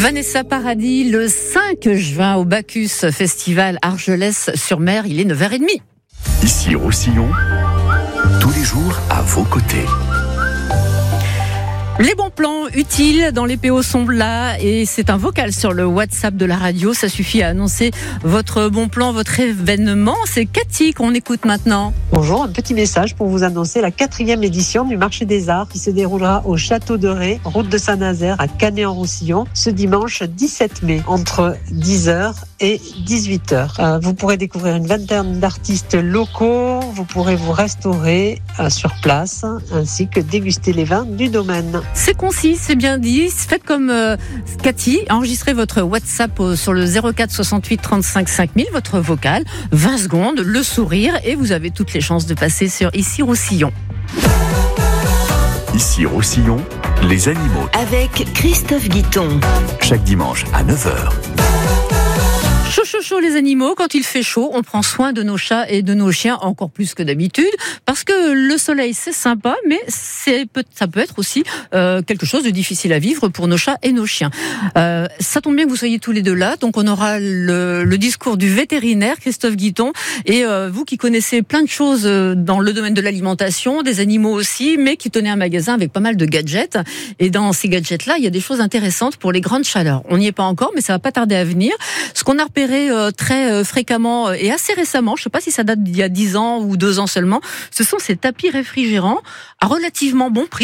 Vanessa Paradis, le 5 juin au Bacchus Festival Argelès-sur-Mer, il est 9h30. Ici Roussillon, tous les jours à vos côtés. Les bons plans utiles dans les PO sont là et c'est un vocal sur le WhatsApp de la radio. Ça suffit à annoncer votre bon plan, votre événement. C'est Cathy qu'on écoute maintenant. Bonjour, un petit message pour vous annoncer la 4e édition du Marché des Arts qui se déroulera au Château de Ré, route de Saint-Nazaire à Canet-en-Roussillon, ce dimanche 17 mai, entre 10h et 18h. Vous pourrez découvrir une vingtaine d'artistes locaux, vous pourrez vous restaurer sur place, ainsi que déguster les vins du domaine. C'est concis, c'est bien dit. Faites comme Cathy, enregistrez votre WhatsApp sur le 04 68 35 5000, votre vocal, 20 secondes, le sourire, et vous avez toutes les chances de passer sur Ici Roussillon. Ici Roussillon, les animaux. Avec Christophe Guiton. Chaque dimanche à 9h. Chaud les animaux, quand il fait chaud, on prend soin de nos chats et de nos chiens encore plus que d'habitude, parce que le soleil c'est sympa, mais ça peut être aussi quelque chose de difficile à vivre pour nos chats et nos chiens. Ça tombe bien que vous soyez tous les deux là, donc on aura le discours du vétérinaire Christophe Guiton, et vous qui connaissez plein de choses dans le domaine de l'alimentation, des animaux aussi, mais qui tenez un magasin avec pas mal de gadgets, et dans ces gadgets-là, il y a des choses intéressantes pour les grandes chaleurs. On n'y est pas encore, mais ça va pas tarder à venir. Ce qu'on a repéré très fréquemment et assez récemment, je ne sais pas si ça date d'il y a 10 ans ou 2 ans seulement, ce sont ces tapis réfrigérants à relativement bon prix.